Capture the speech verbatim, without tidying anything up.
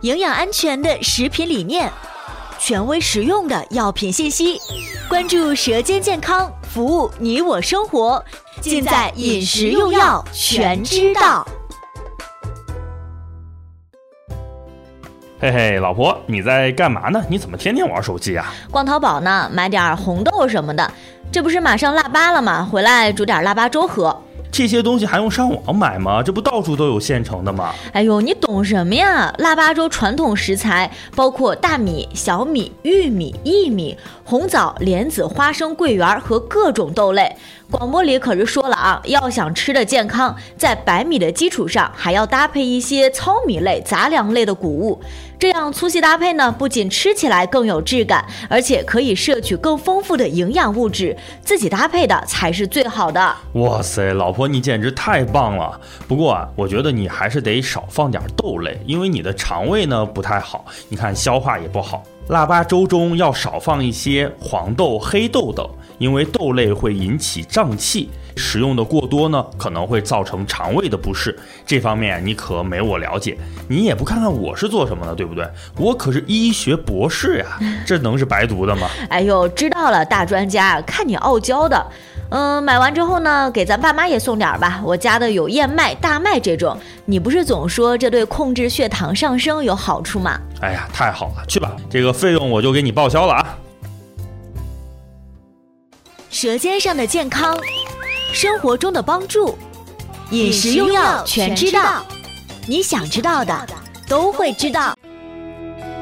营养安全的食品理念，权威实用的药品信息，关注舌尖健康，服务你我生活，尽在饮食用药全知道。 嘿嘿，老婆，你在干嘛呢？你怎么天天玩手机啊？ 逛淘宝呢，买点红豆什么的。这不是马上腊八了吗？回来煮点腊八粥喝。 这些东西还用上网买吗？这不到处都有现成的吗？ 哎呦，你懂什么呀？腊八粥传统食材包括大米、小米、玉米、薏米、红枣、莲子、花生、桂圆和各种豆类。广播里可是说了啊，要想吃的健康，在白米的基础上还要搭配一些糙米类、杂粮类的谷物。这样粗细搭配呢，不仅吃起来更有质感，而且可以摄取更丰富的营养物质。自己搭配的才是最好的。 哇塞，老婆你简直太棒了！不过啊，我觉得你还是得少放点豆类，因为你的肠胃呢不太好，你看消化也不好。腊八粥中要少放一些黄豆、黑豆等，因为豆类会引起胀气，食用的过多呢，可能会造成肠胃的不适。这方面你可没我了解，你也不看看我是做什么的，对不对？我可是医学博士呀，这能是白读的吗？ 哎呦，知道了，大专家，看你傲娇的。嗯，买完之后呢，给咱爸妈也送点吧。我家的有燕麦、大麦这种。你不是总说这对控制血糖上升有好处吗？ 哎呀，太好了，去吧，这个费用我就给你报销了啊。 舌尖上的健康，生活中的帮助，饮食用药全知道。你想知道的都会知道。